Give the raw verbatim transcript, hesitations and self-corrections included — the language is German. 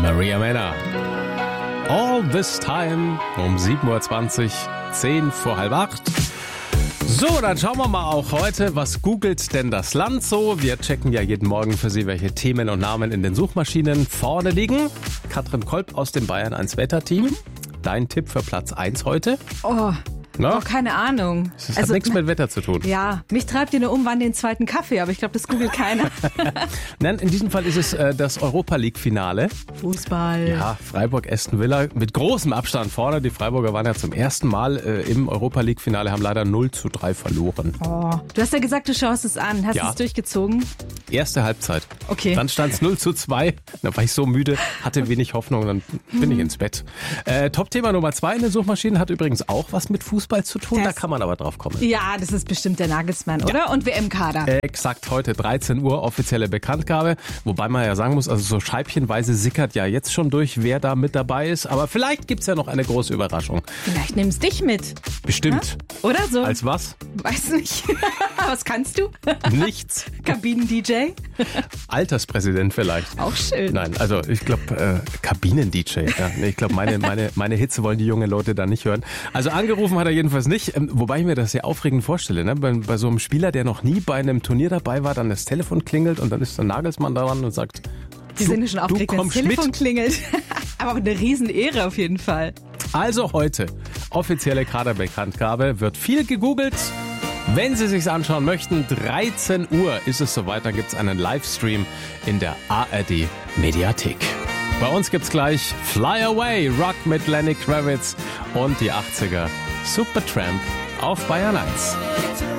Maria Männer. All this time um sieben Uhr zwanzig, zehn vor halb acht. So, dann schauen wir mal auch heute, was googelt denn das Land so? Wir checken ja jeden Morgen für Sie, welche Themen und Namen in den Suchmaschinen vorne liegen. Katrin Kolb aus dem Bayern eins Wetterteam. Dein Tipp für Platz eins heute? Oh, Na? oh keine Ahnung. Das hat nichts mit Wetter zu tun. Ja, mich treibt ihr nur um, wann den zweiten Kaffee, aber ich glaube, das googelt keiner. Nein, in diesem Fall ist es äh, das Europa-League-Finale. Fußball. Ja, Freiburg-Aston Villa mit großem Abstand vorne. Die Freiburger waren ja zum ersten Mal äh, im Europa-League-Finale, haben leider null zu drei verloren. Oh, du hast ja gesagt, du schaust es an. Hast Ja. du es durchgezogen? Erste Halbzeit. Okay. Dann stand es null zu zwei. Da war ich so müde, hatte wenig Hoffnung, dann bin ich ins Bett. Äh, Top-Thema Nummer zwei in den Suchmaschinen hat übrigens auch was mit Fußball zu tun. Das- Da kann man aber drauf kommen. Ja, das ist bestimmt der Nagelsmann, oder? Und W M-Kader. Exakt, heute dreizehn Uhr offizielle Bekanntgabe. Wobei man ja sagen muss, also so scheibchenweise sickert ja jetzt schon durch, wer da mit dabei ist. Aber vielleicht gibt's ja noch eine große Überraschung. Vielleicht nimmst dich mit. Bestimmt. Oder so? Als was? Weiß nicht. Was kannst du? Nichts. Kabinen-D J? Alterspräsident vielleicht. Auch schön. Nein, also ich glaube, äh, Kabinen-D J. Ja. Nee, ich glaube, meine, meine, meine Hitze wollen die jungen Leute da nicht hören. Also angerufen hat er jedenfalls nicht. Ähm, wobei ich mir das sehr aufregend vorstelle. Ne? Bei, bei so einem Spieler, der noch nie bei einem Turnier dabei war, dann das Telefon klingelt und dann ist der Nagelsmann daran und sagt, Die sind ja schon du aufgeregt, wenn das kommst Telefon mit. klingelt. Aber eine Riesenehre auf jeden Fall. Also heute, offizielle Kaderbekanntgabe, wird viel gegoogelt. Wenn Sie sich's anschauen möchten, dreizehn Uhr ist es soweit, dann gibt's einen Livestream in der A R D Mediathek. Bei uns gibt's gleich Fly Away, Rock mit Lenny Kravitz und die achtziger Supertramp auf Bayern eins.